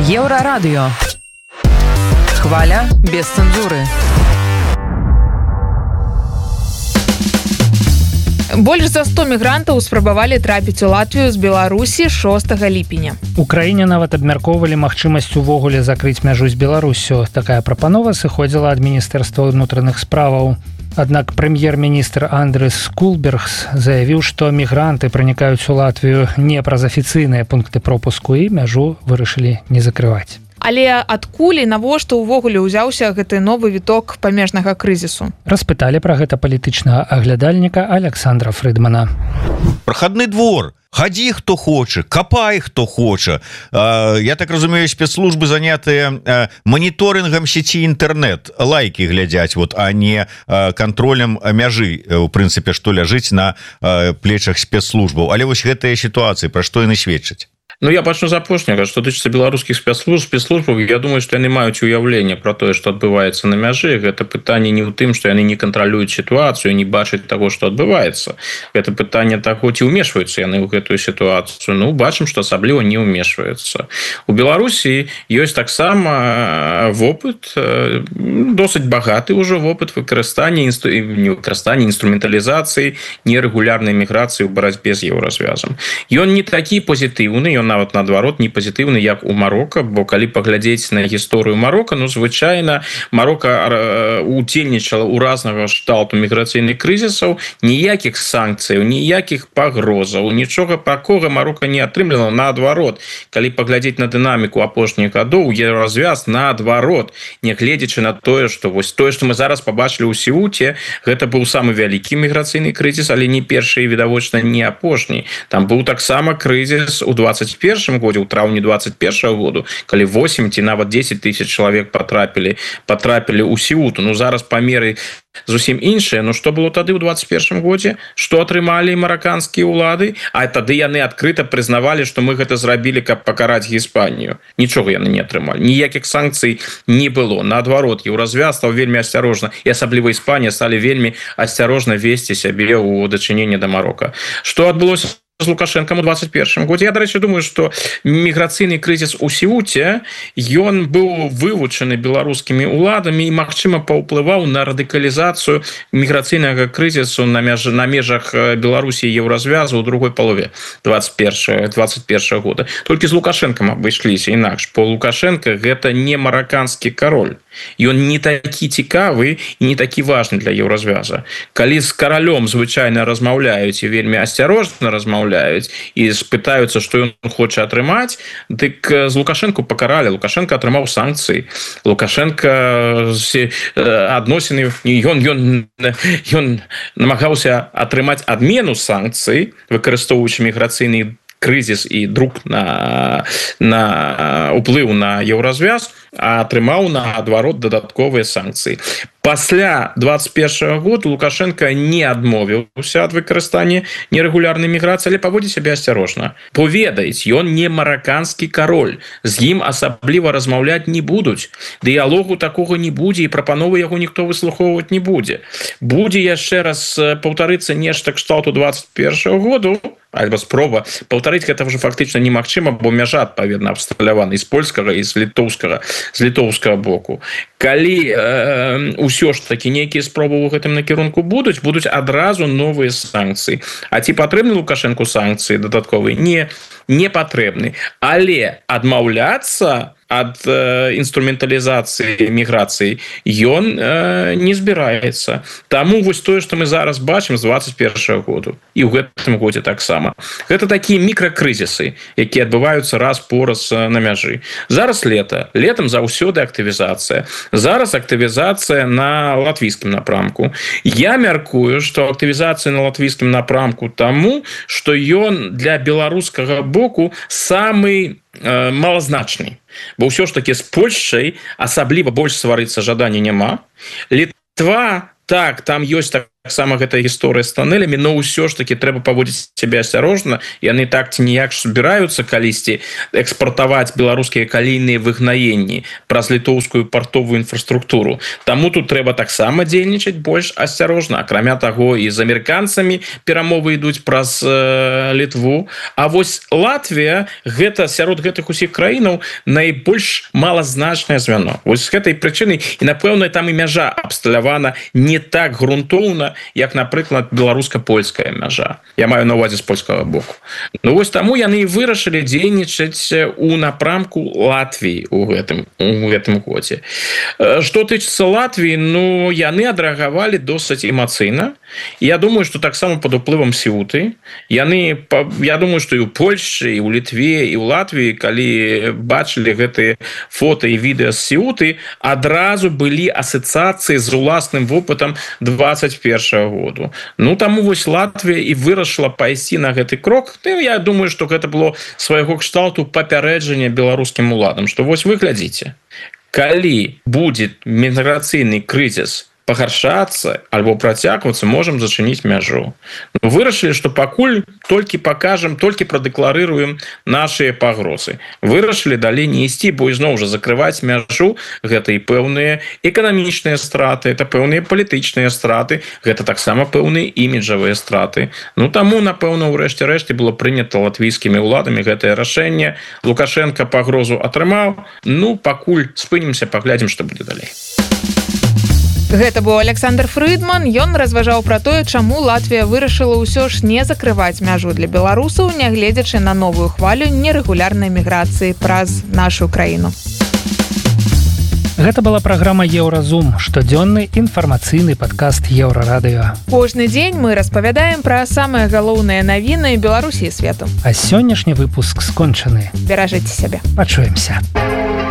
Еўрарадыё. Хваля без цэнзуры. Больш за 100 мігрантаў спрабавалі трапіць у Латвію з Беларусі 6 ліпеня. У краіне нават абмяркоўвалі магчымасць увогуле закрыць мяжу з Беларусю. Такая прапанова сыходзіла ад Міністэрства ўнутраных справаў. Аднак прэм'ер-міністр Андрес Кулбергс заявіў, што мігранты пранікаюць у Латвію не праз афіцыйныя пункты пропуску і мяжу вырашылі не закрываць. Але адкуль і навошта ўвогуле ўзяўся гэты новы віток памежнага крызісу? Распыталі пра гэта палітычнага аглядальніка Александра Фрыдмана. Прахадны двор. Хадзі, хто хоча, капай, хто хоча. Я так разумею, спецслужбы занятыя моніторынгам сеці інтэрнэт, лайкі глядзяць, а не кантролем мяжы, у прынцыпе, што ляжыць на плечах спецслужбаў. Але вось гэтыя сітуацыі, пра што яны сведчаць? Я пачну з апошняга, што тычыцца беларускіх спецслужбаў, я думаю, што яны маюць уяўленне пра тое, што адбываецца на мяжы. Гэта пытанне не ў тым, што яны не кантралююць сітуацыю, не бачаць таго, што адбываецца. Гэта пытанне таго, ці ўмешваюцца яны ў гэтую сітуацыю. Бачым, што асабліва не ўмешваюцца. У Беларусі ёсць таксама вопыт, досыць багаты ўжо вопыт выкарыстання інструменталізацыі нерэгулярнай міграцыі ў барацьбе з еўразвязам. Ён не такі пазітыўны, ён нават наадварот не пазітыўны, як у Марока, бо калі паглядзець на гісторыю Марока, звычайна Марока удзельнічала ў разнага кшталту міграцыйных крызісаў, ніякіх санкцыяў, ніякіх пагрозаў, нічога такога Марока не атрымлівала. Наадварот, калі паглядзець на дынаміку апошніх гадоў, еўразвяз наадварот, нягледзячы на тое, што мы зараз пабачылі ў Сеуце, гэта быў самы вялікі міграцыйны крызіс, але не першы і відавочна не апошні. Там быў таксама крызіс у 21 годзе, у траўні 21 году, калі 8 ці нават 10 тысяч чалавек патрапілі ў Сеуту. Зараз памеры зусім іншыя. Што было тады ў 21 годзе? Што атрымалі мараканскія ўлады? А тады яны адкрыта прызнавалі, што мы гэта зрабілі, каб пакараць Іспанію. Нічога яны не атрымалі. Ніякіх санкцый не было. Наадварот, еўразвяз стаў вельмі асцярожна, і асабліва Іспанія сталі вельмі асцярожна весці сябе ў дачыненні да Марока. Што адбылося з Лукашэнкам у 21 годзе? Я, дарэчы, думаю, што міграцыйны крызіс у Сеуце, ён быў вывучаны беларускімі ўладамі і, магчыма, паўплываў на радыкалізацыю міграцыйнага крызісу на межах Беларусі і еўразвязу ў другой палове 21 года. Толькі з Лукашэнкам абышліся інакш. Бо Лукашэнка гэта не мараканскі кароль. Ён не такі цікавы і не такі важны для еўразвяза. Калі з каралём звычайна размаўляюць і вельмі асцярожна размаўляюць і спытаюцца, што ён хоча атрымаць, дык з Лукашэнку пакаралі. Лукашэнка атрымаў санкцыі. Лукашэнка адносіны, ён намагаўся атрымаць адмену санкцый, выкарыстоўваючы міграцыйны крызіс і друк на ўплыў на еўразвяз, а атрымаў наадварот дадатковыя санкцыі. Пасля 21 года Лукашенко не адмовіўся ад выкарыстання нерэгулярнай міграцыі, але паводзіць сябе асцярожна. Бо ведаюць, ён не мараканскі кароль, з ім асабліва размаўляць не будуць. Дыялогу такога не будзе, і прапановы яго ніхто выслухоўваць не будзе. Будзе яшчэ раз паўтарыцца нешта кшталту 21 году, альбо спроба паўтарыць гэта ўжо фактычна немагчыма, бо мяжа адпаведна абсталявана і з польскага, і з літоўскага боку. Калі ўсё ж такі нейкія спробы ў гэтым накірунку будуць адразу новыя санкцыі. А ці патрэбны Лукашэнку санкцыі дадатковыя? Не патрэбны. Але адмаўляцца ад інструменталізацыі міграцыі ён не збіраецца. Таму вось тое, што мы зараз бачым з 21 году і ў гэтым годзе таксама. Гэта такія мікракрызісы, якія адбываюцца раз-пораз на мяжы. Зараз летам заўсёды актывізацыя. Зараз актывізацыя на латвійскім напрамку. Я мяркую, што актывізацыя на латвійскім напрамку таму, што ён для беларускага боку самы малазначны. Бо ўсё ж такі з Польшчай асабліва больш сварыцца жадання няма. Літва, так, там ёсць таксама гэта гісторыя з тоннелямі, но ўсё ж таки трэба паводзіць сябе асцярожна. Яны так ці ніяк збіраюцца калісьці экспартаваць беларускія калійныя выгнаенні праз літоўскую партовую інфраструктуру. Таму тут трэба таксама дзейнічаць больш асцярожна. Акрамя таго, і з амерыканцамі перамовы ідуць праз Літву. А вось Латвія гэта сярод гэтых усіх краінаў найбольш малазначнае звяно. Вось з гэтай прычыны і напэўна там і мяжа абсталявана не так грунтоўна, як, напрыклад, беларуска-польская мяжа. Я маю на ўвазе з польскага боку. Ну вось таму яны і вырашылі дзейнічаць у напрамку Латвіі у гэтым годзе. Што тычыцца Латвіі, ну яны адрэагавалі досыць эмацыйна. Я думаю, што таксама пад уплывам Сеуты. Я думаю, што і ў Польшчы, і ў Літве, і ў Латвіі, калі бачылі гэтыя фота і відэа з Сеуты, адразу былі асацыяцыі з уласным вопытам 21 году. Ну, таму вось Латвія і вырашыла пайсці на гэты крок. Я думаю, што гэта было свайго кшталту папярэджання беларускім уладам, што вось вы глядзіце, калі будзе міграцыйны крызіс пагаршацца альбо працягвацца, можам зачыніць мяжу. Вырашылі, што пакуль толькі пакажам, толькі прадэкларыруем нашыя пагрозы. Вырашылі далей не ісці, бо ізноў жа закрываць мяжу гэта і пэўныя эканамічныя страты, это пэўныя палітычныя страты, гэта таксама пэўныя іміджавыя страты. Ну таму, напэўна, ўрэшце рэшце было прынята латвійскімі ўладамі гэтае рашэнне. Лукашенко пагрозу атрымаў. Ну, пакуль спынімся, паглядзім, што будзе далей. Гэта быў Александр Фрыдман. Ён разважаў пра тое, чаму Латвія вырашыла ўсё ж не закрываць мяжу для беларусаў, нягледзячы на новую хвалю нерэгулярнай міграцыі праз нашу краіну. Гэта была праграма Еўразум, штодзённы інфармацыйны падкаст Еўрарадыё. Кожны дзень мы распавядаем пра самыя галоўныя навіны Беларусі і свету. А сённяшні выпуск скончаны. Беражыце сябе. Пачуемся.